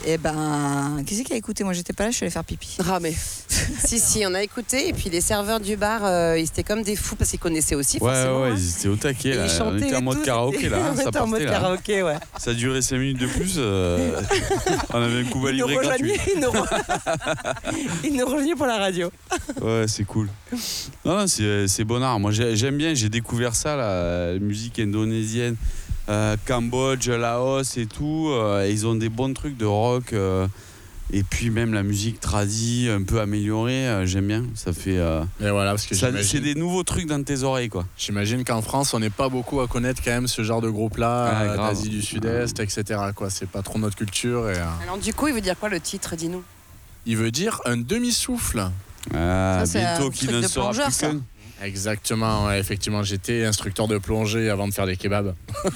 Et ben, qui c'est qui a écouté? Moi, j'étais pas là, je suis allée faire pipi. Ramé. si, on a écouté. Et puis les serveurs du bar, ils étaient comme des fous parce qu'ils connaissaient aussi. forcément, Ouais, hein. ils étaient au taquet. Là. Ils chantaient On était en et mode tout, karaoké là. on Ça était en mode partait, là. karaoké, ouais. Ça a duré 5 minutes de plus. On avait un coup à livrer gratuit. Ils nous rejoignaient pour la radio. Ouais, c'est cool. Non, c'est bon art. Moi, j'aime bien. J'ai découvert ça, la musique indonésienne, Cambodge, Laos et tout. Ils ont des bons trucs de rock. Et puis même la musique tradie, un peu améliorée, j'aime bien. Ça fait. Et voilà, parce que c'est des nouveaux trucs dans tes oreilles, quoi. J'imagine qu'en France, on n'est pas beaucoup à connaître quand même ce genre de groupe-là, d'Asie du Sud-Est, etc. Quoi. C'est pas trop notre culture. Alors du coup, il veut dire quoi le titre, dis-nous? Il veut dire un demi-souffle. Bientôt qu'il ne sera plus qu'un. Exactement, ouais, effectivement, j'étais instructeur de plongée avant de faire des kebabs.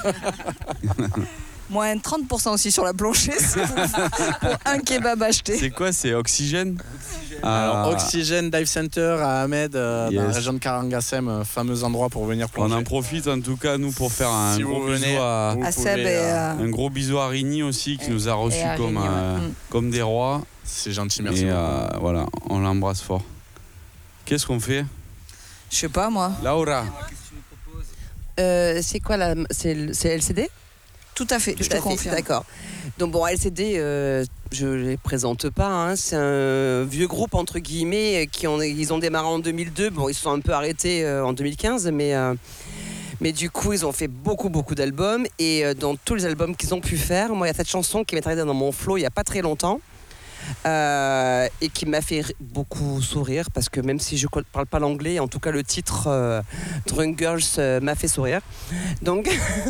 Moins 30% aussi sur la plongée, c'est pour un kebab acheté. C'est quoi? C'est Oxygène? Alors, Oxygène Dive Center à Ahmed, dans la région de Karangasem, fameux endroit pour venir plonger. On en profite en tout cas, nous, pour faire un gros bisou à Seb et un gros bisou à Rini aussi, qui nous a reçus comme des rois. C'est gentil, merci beaucoup. Voilà, on l'embrasse fort. Qu'est-ce qu'on fait? Je sais pas, moi. Laura. C'est quoi là? C'est LCD? Tout à fait, je te confirme. D'accord. Donc bon, LCD, je ne les présente pas. Hein. C'est un vieux groupe, entre guillemets, ils ont démarré en 2002. Bon, ils se sont un peu arrêtés en 2015, mais du coup, ils ont fait beaucoup d'albums. Et dans tous les albums qu'ils ont pu faire, moi, il y a cette chanson qui m'est arrivée dans mon flow il n'y a pas très longtemps. Et qui m'a fait beaucoup sourire, parce que même si je ne parle pas l'anglais, en tout cas, le titre Drunk Girls m'a fait sourire. Donc...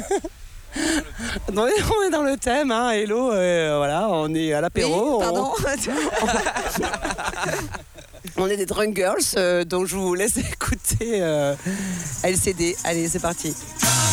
on est dans le thème, hein, hello, voilà, on est à l'apéro. Oui, pardon. On est des drunk girls, donc je vous laisse écouter LCD. Allez, c'est parti.